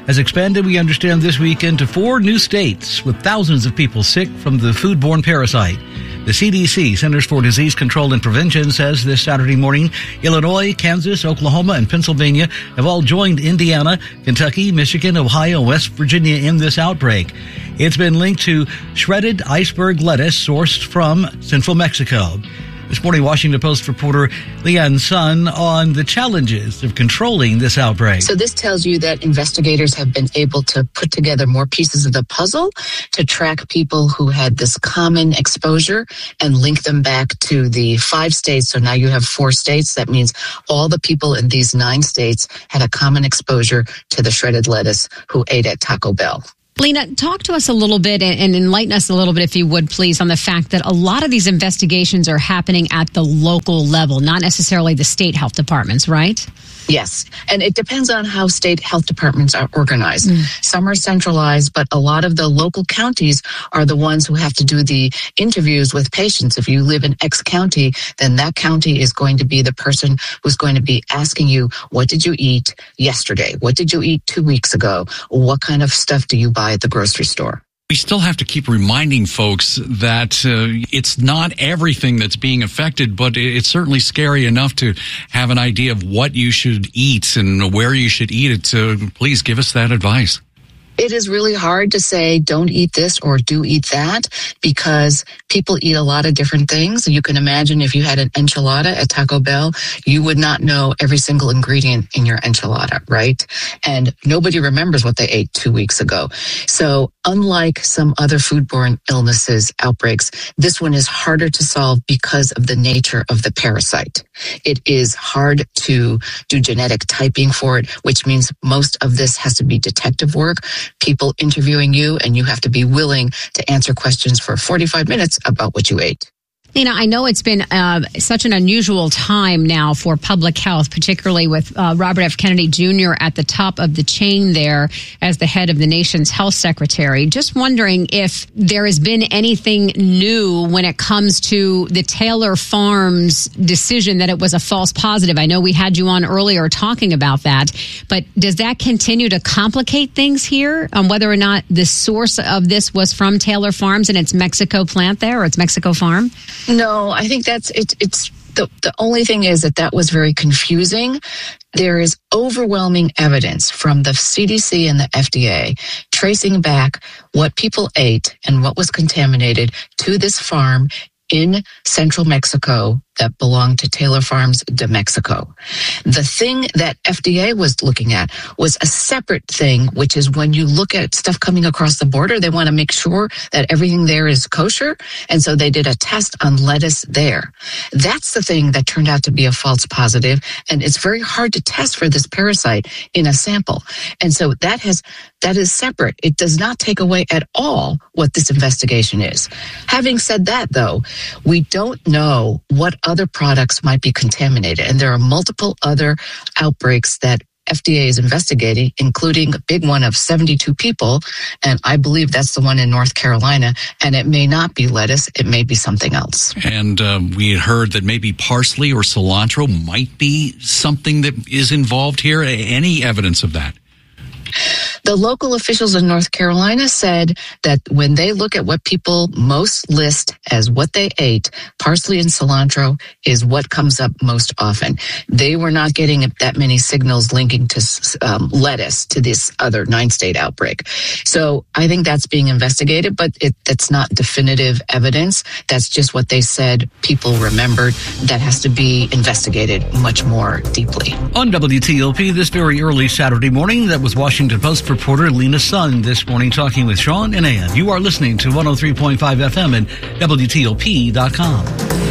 has expanded, we understand, this weekend to four new states with thousands of people sick from the foodborne parasite. The C D C, Centers for Disease Control and Prevention, says this Saturday morning, Illinois, Kansas, Oklahoma, and Pennsylvania have all joined Indiana, Kentucky, Michigan, Ohio, and West Virginia in this outbreak. It's been linked to shredded iceberg lettuce sourced from central Mexico. This morning, Washington Post reporter Leanne Sun on the challenges of controlling this outbreak. So this tells you that investigators have been able to put together more pieces of the puzzle to track people who had this common exposure and link them back to the five states. So now you have four states. That means all the people in these nine states had a common exposure to the shredded lettuce who ate at Taco Bell. Lena, talk to us a little bit and enlighten us a little bit, if you would, please, on the fact that a lot of these investigations are happening at the local level, not necessarily the state health departments, right? Yes, and it depends on how state health departments are organized. Mm. Some are centralized, but a lot of the local counties are the ones who have to do the interviews with patients. If you live in X county, then that county is going to be the person who's going to be asking you, what did you eat yesterday? What did you eat two weeks ago? What kind of stuff do you buy at the grocery store? We still have to keep reminding folks that uh, it's not everything that's being affected, but it's certainly scary enough to have an idea of what you should eat and where you should eat it. So please give us that advice. It is really hard to say don't eat this or do eat that because people eat a lot of different things. You can imagine if you had an enchilada at Taco Bell, you would not know every single ingredient in your enchilada, right? And nobody remembers what they ate two weeks ago. So unlike some other foodborne illnesses outbreaks, this one is harder to solve because of the nature of the parasite. It is hard to do genetic typing for it, which means most of this has to be detective work. People interviewing you, and you have to be willing to answer questions for forty-five minutes about what you ate. You know, I know it's been uh, such an unusual time now for public health, particularly with uh, Robert F. Kennedy Junior at the top of the chain there as the head of the nation's health secretary. Just wondering if there has been anything new when it comes to the Taylor Farms decision that it was a false positive. I know we had you on earlier talking about that, but does that continue to complicate things here on whether or not the source of this was from Taylor Farms and its Mexico plant there or its Mexico farm? No, I think that's it. It's the the only thing is that that was very confusing. There is overwhelming evidence from the C D C and the F D A tracing back what people ate and what was contaminated to this farm in central Mexico that belonged to Taylor Farms de Mexico. The thing that F D A was looking at was a separate thing, which is when you look at stuff coming across the border, they want to make sure that everything there is kosher. And so they did a test on lettuce there. That's the thing that turned out to be a false positive. And it's very hard to test for this parasite in a sample. And so that has, that is separate. It does not take away at all what this investigation is. Having said that, though, we don't know what other products might be contaminated. And there are multiple other outbreaks that F D A is investigating, including a big one of seventy-two people. And I believe that's the one in North Carolina. And it may not be lettuce. It may be something else. And uh, we had heard that maybe parsley or cilantro might be something that is involved here. Any evidence of that? The local officials in North Carolina said that when they look at what people most list as what they ate, parsley and cilantro is what comes up most often. They were not getting that many signals linking to um, lettuce to this other nine-state outbreak. So I think that's being investigated, but it, that's not definitive evidence. That's just what they said people remembered. That has to be investigated much more deeply. On W T O P this very early Saturday morning, that was Washington Post reporter Lena Sun this morning talking with Sean and Ann. You are listening to one oh three point five F M and W T O P dot com.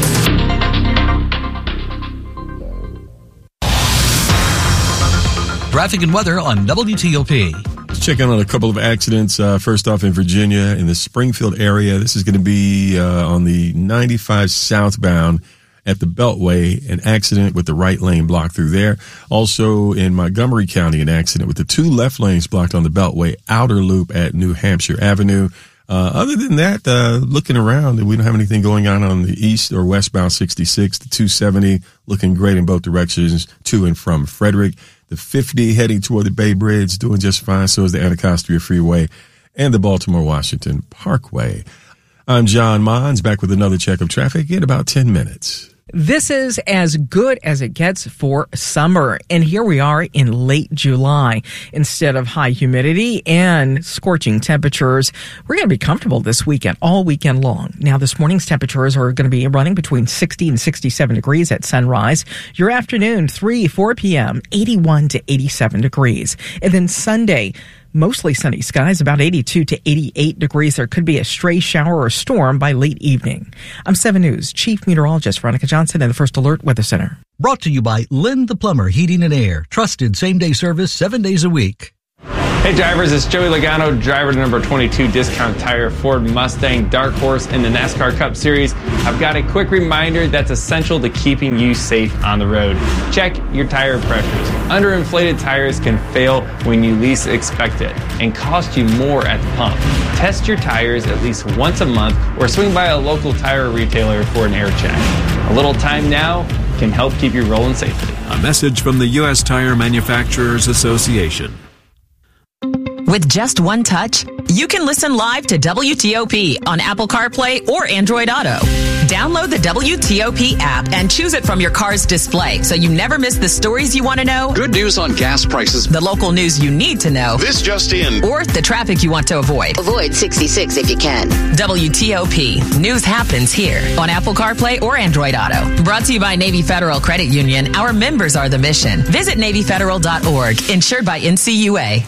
Traffic and weather on W T O P. Let's check in on a couple of accidents. Uh, first off, in Virginia, in the Springfield area. This is going to be uh, on the ninety-five southbound at the Beltway, an accident with the right lane blocked through there. Also in Montgomery County, an accident with the two left lanes blocked on the Beltway outer loop at New Hampshire Avenue. Uh, other than that, uh, looking around, we don't have anything going on on the east or westbound sixty-six. The two seventy looking great in both directions to and from Frederick. The fifty heading toward the Bay Bridge doing just fine. So is the Anacostia Freeway and the Baltimore-Washington Parkway. I'm John Mons, back with another check of traffic in about ten minutes. This is as good as it gets for summer. And here we are in late July. Instead of high humidity and scorching temperatures, we're going to be comfortable this weekend, all weekend long. Now, this morning's temperatures are going to be running between sixty and sixty-seven degrees at sunrise. Your afternoon, three, four p.m., eighty-one to eighty-seven degrees. And then Sunday, mostly sunny skies, about eighty-two to eighty-eight degrees. There could be a stray shower or storm by late evening. I'm seven News Chief Meteorologist Veronica Johnson in the First Alert Weather Center. Brought to you by Lynn the Plumber Heating and Air. Trusted same-day service seven days a week. Hey drivers, it's Joey Logano, driver to number twenty-two Discount Tire Ford Mustang Dark Horse in the NASCAR Cup Series. I've got a quick reminder that's essential to keeping you safe on the road. Check your tire pressures. Underinflated tires can fail when you least expect it and cost you more at the pump. Test your tires at least once a month or swing by a local tire retailer for an air check. A little time now can help keep you rolling safely. A message from the U S Tire Manufacturers Association. With just one touch, you can listen live to W T O P on Apple CarPlay or Android Auto. Download the W T O P app and choose it from your car's display so you never miss the stories you want to know. Good news on gas prices. The local news you need to know. This just in. Or the traffic you want to avoid. Avoid sixty-six if you can. W T O P. News happens here on Apple CarPlay or Android Auto. Brought to you by Navy Federal Credit Union. Our members are the mission. Visit Navy Federal dot org. Insured by N C U A.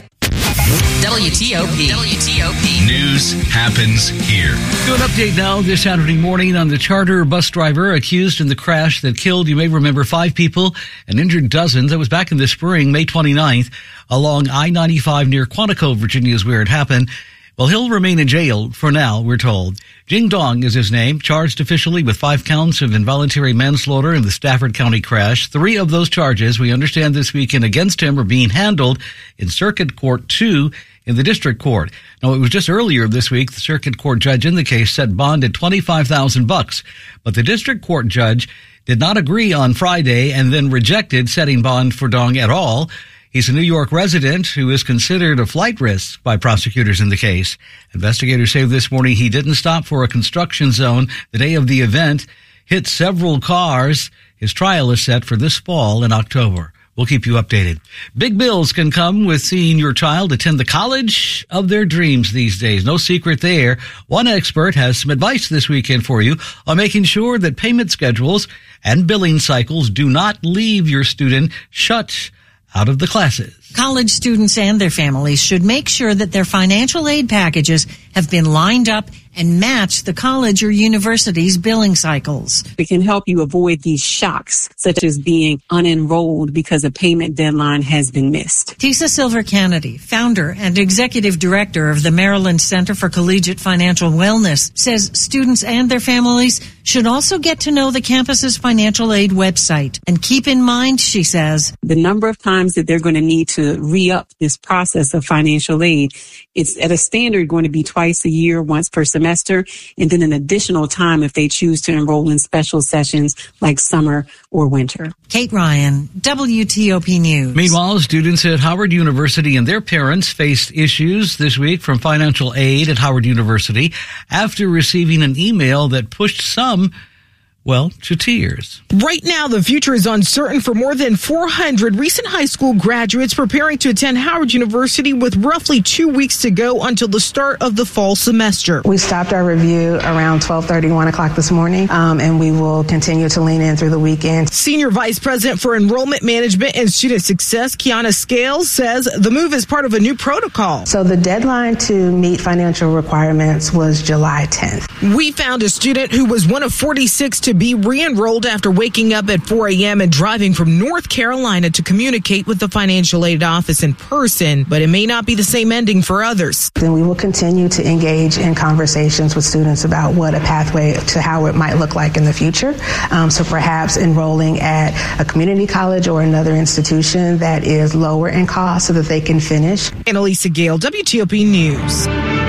W T O P. W T O P. News happens here. Do an update now this Saturday morning on the charter bus driver accused in the crash that killed, you may remember, five people and injured dozens. That was back in the spring, May twenty-ninth, along I ninety-five near Quantico, Virginia is where it happened. Well, he'll remain in jail for now, we're told. Jing Dong is his name, charged officially with five counts of involuntary manslaughter in the Stafford County crash. Three of those charges, we understand this weekend, against him are being handled in Circuit Court two in the District Court. Now, it was just earlier this week, the Circuit Court judge in the case set bond at twenty-five thousand bucks, but the District Court judge did not agree on Friday and then rejected setting bond for Dong at all. He's a New York resident who is considered a flight risk by prosecutors in the case. Investigators say this morning he didn't stop for a construction zone the day of the event, hit several cars. His trial is set for this fall in October. We'll keep you updated. Big bills can come with seeing your child attend the college of their dreams these days. No secret there. One expert has some advice this weekend for you on making sure that payment schedules and billing cycles do not leave your student shut out of the classes. College students and their families should make sure that their financial aid packages have been lined up and match the college or university's billing cycles. It can help you avoid these shocks, such as being unenrolled because a payment deadline has been missed. Tisa Silver Kennedy, founder and executive director of the Maryland Center for Collegiate Financial Wellness, says students and their families should also get to know the campus's financial aid website. And keep in mind, she says, the number of times that they're going to need to re-up this process of financial aid, it's at a standard going to be twice a year, once per semester, and then an additional time if they choose to enroll in special sessions like summer or winter. Kate Ryan, W T O P News. Meanwhile, students at Howard University and their parents faced issues this week from financial aid at Howard University after receiving an email that pushed some, well, to tears. Right now, the future is uncertain for more than four hundred recent high school graduates preparing to attend Howard University with roughly two weeks to go until the start of the fall semester. We stopped our review around twelve thirty, one o'clock this morning, um, and we will continue to lean in through the weekend. Senior Vice President for Enrollment Management and Student Success, Kiana Scales, says the move is part of a new protocol. So the deadline to meet financial requirements was July tenth. We found a student who was one of forty-six to be re-enrolled after waking up at four a.m. and driving from North Carolina to communicate with the financial aid office in person, but it may not be the same ending for others. Then we will continue to engage in conversations with students about what a pathway to Howard might look like in the future. Um, so perhaps enrolling at a community college or another institution that is lower in cost so that they can finish. Annalisa Gale, W T O P News.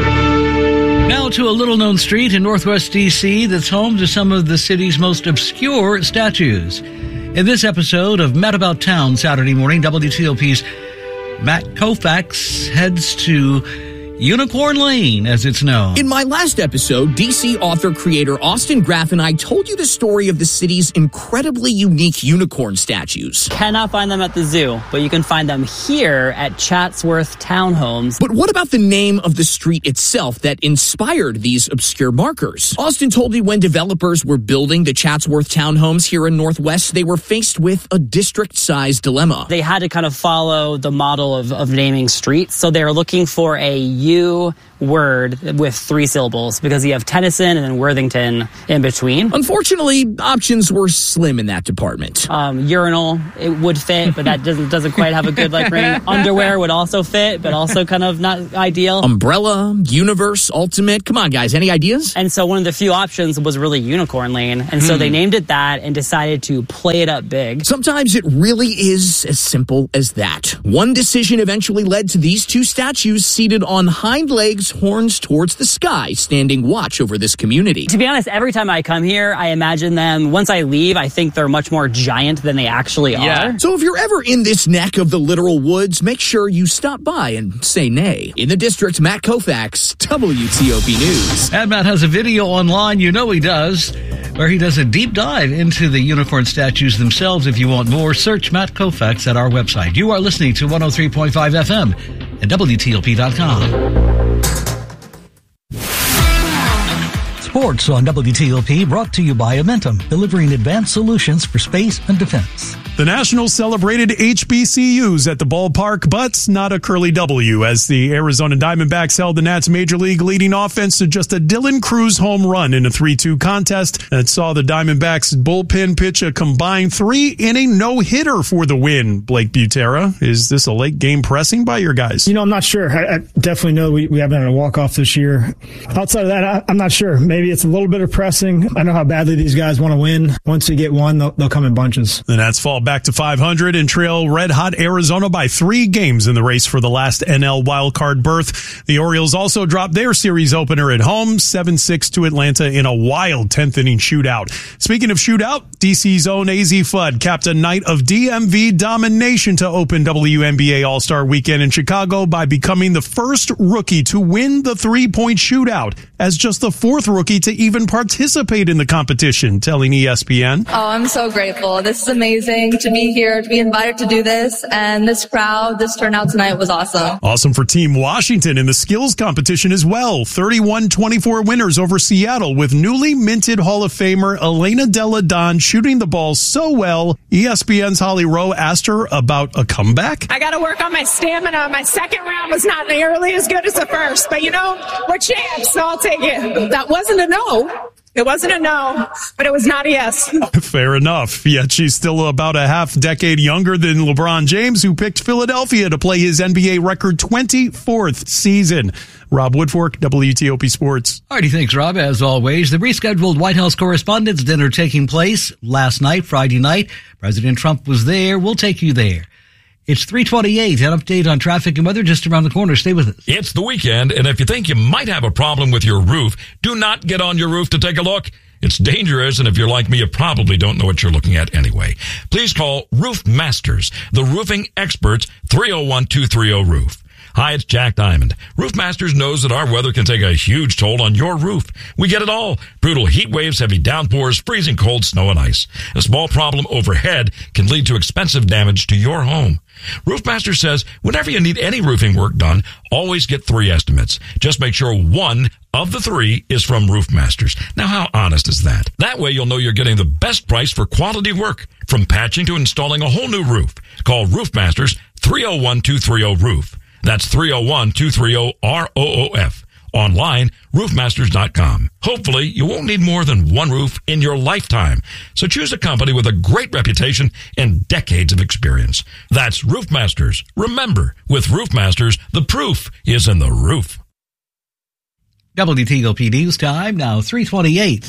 Now to a little-known street in northwest D C that's home to some of the city's most obscure statues. In this episode of Met About Town Saturday morning, W T O P's Matt Koufax heads to Unicorn Lane, as it's known. In my last episode, D C author-creator Austin Graff and I told you the story of the city's incredibly unique unicorn statues. Cannot find them at the zoo, but you can find them here at Chatsworth Townhomes. But what about the name of the street itself that inspired these obscure markers? Austin told me when developers were building the Chatsworth Townhomes here in Northwest, they were faced with a district-sized dilemma. They had to kind of follow the model of, of naming streets, so they were looking for a U word with three syllables because you have Tennyson and then Worthington in between. Unfortunately, options were slim in that department. Um, urinal, it would fit, but that doesn't doesn't quite have a good like ring. Underwear would also fit, but also kind of not ideal. Umbrella, Universe, Ultimate. Come on, guys, any ideas? And so one of the few options was really Unicorn Lane, and so hmm. they named it that and decided to play it up big. Sometimes it really is as simple as that. One decision eventually led to these two statues seated on hind legs, horns towards the sky, standing watch over this community. To be honest, every time I come here, I imagine them, once I leave, I think they're much more giant than they actually yeah. are. So if you're ever in this neck of the literal woods, make sure you stop by and say nay. In the district, Matt Koufax, W T O P News. And Matt has a video online, you know he does, where he does a deep dive into the unicorn statues themselves. If you want more, search Matt Koufax at our website. You are listening to one oh three point five F M at W T O P dot com. Sports on W T O P brought to you by Amentum, delivering advanced solutions for space and defense. The Nationals celebrated H B C Us at the ballpark, but not a Curly W, as the Arizona Diamondbacks held the Nats Major League leading offense to just a Dylan Cruz home run in a three two contest that saw the Diamondbacks bullpen pitch a combined three-inning no-hitter for the win. Blake Butera, is this a late game pressing by your guys? You know, I'm not sure. I, I definitely know we, we haven't had a walk-off this year. Outside of that, I, I'm not sure. Maybe it's a little bit of pressing. I know how badly these guys want to win. Once they get one, they'll, they'll come in bunches. The Nats fall back to five hundred and trail red-hot Arizona by three games in the race for the last N L wildcard berth. The Orioles also dropped their series opener at home, seven six to Atlanta in a wild tenth-inning shootout. Speaking of shootout, D C's own A Z Fudd capped a night of D M V domination to open W N B A All-Star Weekend in Chicago by becoming the first rookie to win the three-point shootout, as just the fourth rookie to even participate in the competition, telling E S P N. Oh, I'm so grateful. This is amazing to be here, to be invited to do this, and this crowd, this turnout tonight was awesome. Awesome for Team Washington in the skills competition as well. thirty-one twenty-four winners over Seattle, with newly minted Hall of Famer Elena Delle Donne shooting the ball so well, E S P N's Holly Rowe asked her about a comeback. I got to work on my stamina. My second round was not nearly as good as the first, but you know, we're champs, so I'll take it. That wasn't a no. It wasn't a no, but it was not a yes. Fair enough. Yet she's still about a half decade younger than LeBron James, who picked Philadelphia to play his N B A record twenty-fourth season. Rob Woodfork, W T O P Sports. Alrighty, thanks, Rob. As always, the rescheduled White House Correspondents' Dinner taking place last night, Friday night. President Trump was there. We'll take you there. It's three twenty-eight. An update on traffic and weather just around the corner. Stay with us. It's the weekend, and if you think you might have a problem with your roof, do not get on your roof to take a look. It's dangerous, and if you're like me, you probably don't know what you're looking at anyway. Please call Roof Masters, the roofing experts, three oh one, two three oh, roof. Hi, it's Jack Diamond. Roof Masters knows that our weather can take a huge toll on your roof. We get it all. Brutal heat waves, heavy downpours, freezing cold, snow and ice. A small problem overhead can lead to expensive damage to your home. Roof Masters says whenever you need any roofing work done, always get three estimates. Just make sure one of the three is from Roof Masters. Now, how honest is that? That way you'll know you're getting the best price for quality work, from patching to installing a whole new roof. Call Roof Masters, three oh one, two three oh, roof. That's three oh one, two three oh, R O O F. Online, roof masters dot com. Hopefully, you won't need more than one roof in your lifetime. So choose a company with a great reputation and decades of experience. That's Roof Masters. Remember, with Roof Masters, the proof is in the roof. W T O P News time, now three twenty-eight.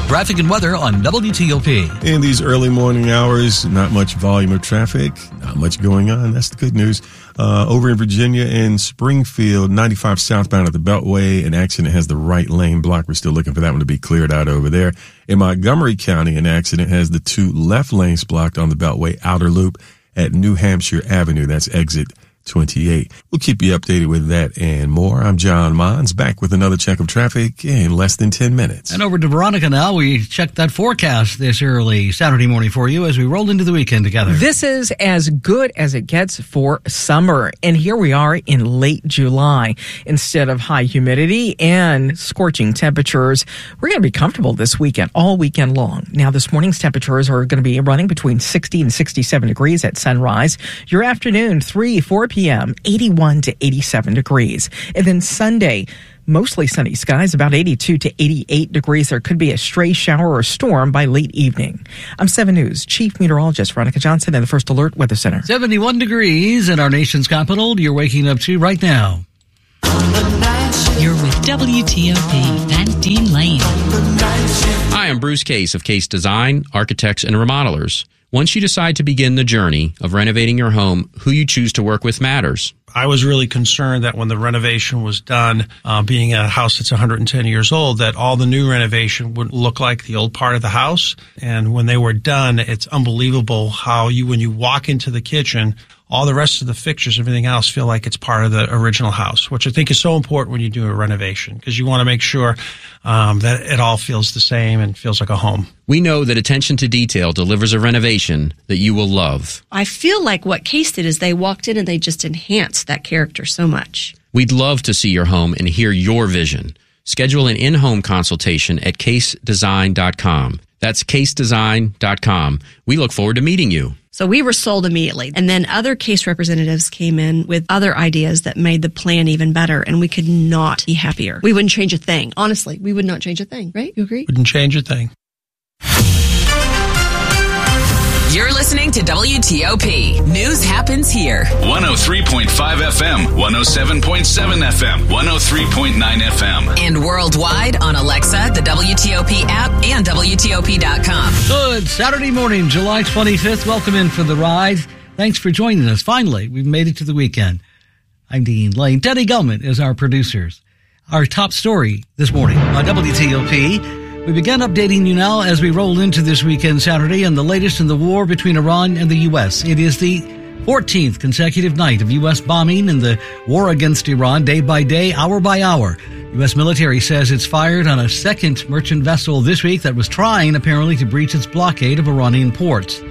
Traffic and weather on W T O P. In these early morning hours, not much volume of traffic, not much going on. That's the good news. Uh, over in Virginia and Springfield, ninety-five southbound at the Beltway, an accident has the right lane blocked. We're still looking for that one to be cleared out over there. In Montgomery County, an accident has the two left lanes blocked on the Beltway outer loop at New Hampshire Avenue. That's exit twenty-eight. We'll keep you updated with that and more. I'm John Mons, back with another check of traffic in less than ten minutes. And over to Veronica now. We checked that forecast this early Saturday morning for you as we roll into the weekend together. This is as good as it gets for summer. And here we are in late July. Instead of high humidity and scorching temperatures, we're going to be comfortable this weekend, all weekend long. Now, this morning's temperatures are going to be running between sixty and sixty-seven degrees at sunrise. Your afternoon, three, four p.m., eighty-one to eighty-seven degrees. And then Sunday, mostly sunny skies, about eighty-two to eighty-eight degrees. There could be a stray shower or storm by late evening. I'm seven News Chief Meteorologist Veronica Johnson in the First Alert Weather Center. seventy-one degrees in our nation's capital. You're waking up to right now. You're with W T O P and Dean Lane. Hi, I'm Bruce Case of Case Design, Architects and Remodelers. Once you decide to begin the journey of renovating your home, who you choose to work with matters. I was really concerned that when the renovation was done, uh, being a house that's one hundred ten years old, that all the new renovation would look like the old part of the house. And when they were done, it's unbelievable how you, when you walk into the kitchen, all the rest of the fixtures, everything else feel like it's part of the original house, which I think is so important when you do a renovation because you want to make sure um, that it all feels the same and feels like a home. We know that attention to detail delivers a renovation that you will love. I feel like what Case did is they walked in and they just enhanced that character so much. We'd love to see your home and hear your vision. Schedule an in-home consultation at case design dot com. That's case design dot com. We look forward to meeting you. So we were sold immediately. And then other Case representatives came in with other ideas that made the plan even better. And we could not be happier. We wouldn't change a thing. Honestly, we would not change a thing, right? You agree? Wouldn't change a thing. You're listening to W T O P. News happens here. one oh three point five F M, one oh seven point seven F M, one oh three point nine F M. And worldwide on Alexa, the W T O P app, and W T O P dot com. Good Saturday morning, July twenty-fifth. Welcome in for the ride. Thanks for joining us. Finally, we've made it to the weekend. I'm Dean Lane. Teddy Gellman is our producers. Our top story this morning on W T O P. We begin updating you now as we roll into this weekend Saturday and the latest in the war between Iran and the U S. It is the fourteenth consecutive night of U S bombing in the war against Iran, day by day, hour by hour. U S military says it's fired on a second merchant vessel this week that was trying, apparently, to breach its blockade of Iranian ports.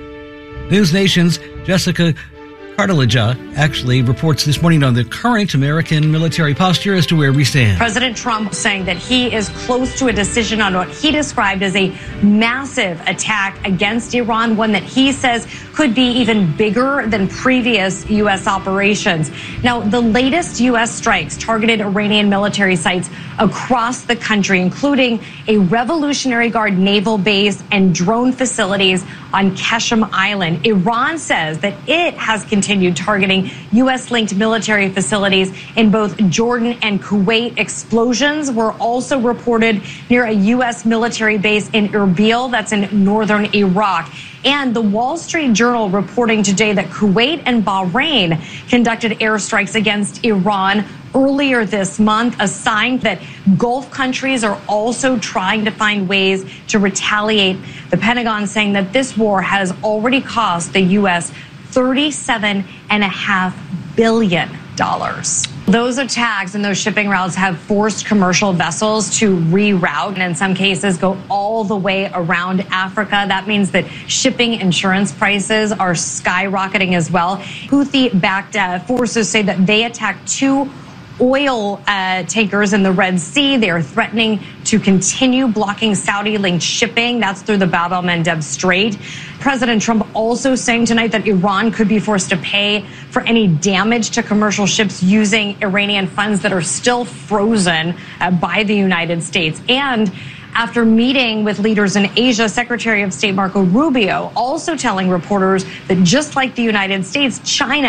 News Nation's Jessica Cartilage actually reports this morning on the current American military posture as to where we stand. President Trump saying that he is close to a decision on what he described as a massive attack against Iran, one that he says could be even bigger than previous U S operations. Now, the latest U S strikes targeted Iranian military sites across the country, including a Revolutionary Guard naval base and drone facilities on Qeshm Island. Iran says that it has continued targeting U S-linked military facilities in both Jordan and Kuwait. Explosions were also reported near a U S military base in Erbil, that's in northern Iraq. And the Wall Street Journal reporting today that Kuwait and Bahrain conducted airstrikes against Iran earlier this month, a sign that Gulf countries are also trying to find ways to retaliate. The Pentagon saying that this war has already cost the U S thirty-seven point five billion dollars. Those attacks and those shipping routes have forced commercial vessels to reroute and in some cases go all the way around Africa. That means that shipping insurance prices are skyrocketing as well. Houthi-backed uh, forces say that they attacked two oil uh, tankers in the Red Sea. They are threatening to continue blocking Saudi-linked shipping. That's through the Bab el-Mandeb Strait. President Trump also saying tonight that Iran could be forced to pay for any damage to commercial ships using Iranian funds that are still frozen uh, by the United States. And after meeting with leaders in Asia, Secretary of State Marco Rubio also telling reporters that just like the United States, China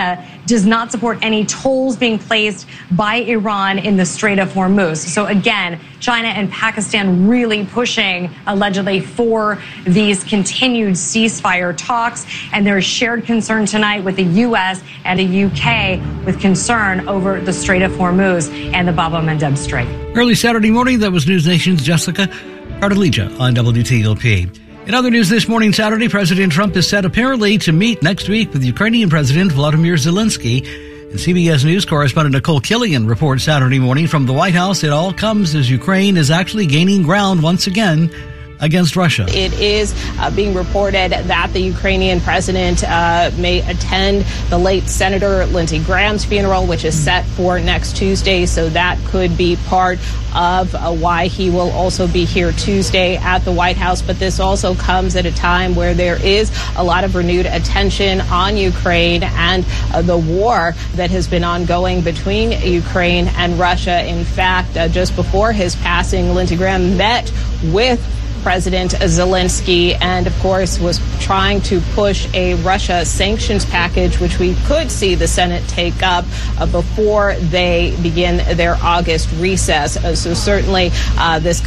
does not support any tolls being placed by Iran in the Strait of Hormuz. So again, China and Pakistan really pushing allegedly for these continued ceasefire talks. And there is shared concern tonight with the U S and the U K with concern over the Strait of Hormuz and the Bab el-Mandeb Strait. Early Saturday morning, that was News Nation's Jessica Ardalija on W T O P. In other news this morning, Saturday, President Trump is set apparently to meet next week with Ukrainian President Volodymyr Zelensky. And C B S News correspondent Nicole Killian reports Saturday morning from the White House. It all comes as Ukraine is actually gaining ground once again against Russia. It is uh, being reported that the Ukrainian president uh, may attend the late Senator Lindsey Graham's funeral, which is set for next Tuesday. So that could be part of uh, why he will also be here Tuesday at the White House. But this also comes at a time where there is a lot of renewed attention on Ukraine and uh, the war that has been ongoing between Ukraine and Russia. In fact, uh, just before his passing, Lindsey Graham met with President Zelensky and, of course, was trying to push a Russia sanctions package, which we could see the Senate take up uh, before they begin their August recess. Uh, so certainly uh, this